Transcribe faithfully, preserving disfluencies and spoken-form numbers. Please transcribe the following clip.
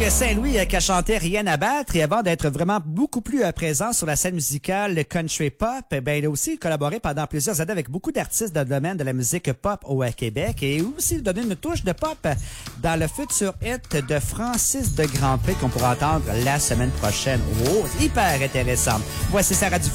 Saint-Louis qui a chanté Rien à battre et avant d'être vraiment beaucoup plus présent sur la scène musicale country pop, ben il a aussi collaboré pendant plusieurs années avec beaucoup d'artistes dans le domaine de la musique pop au Québec et aussi donné une touche de pop dans le futur hit de Francis de Grandpré qu'on pourra entendre la semaine prochaine. Oh, hyper intéressant. Voici Sarah Dufour.